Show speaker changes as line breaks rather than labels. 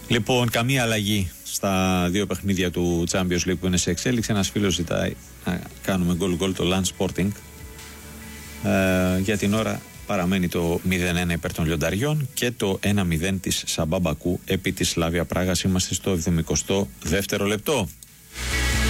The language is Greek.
Λοιπόν, καμία αλλαγή στα δύο παιχνίδια του Champions League που είναι σε εξέλιξη. Ένας φίλος ζητάει να κάνουμε γκολ το Land Sporting. Για την ώρα παραμένει το 0-1 υπέρ των Λιονταριών και το 1-0 της Σαμπά Μπακού επί της Σλάβια Πράγας. Είμαστε στο 72ο λεπτό.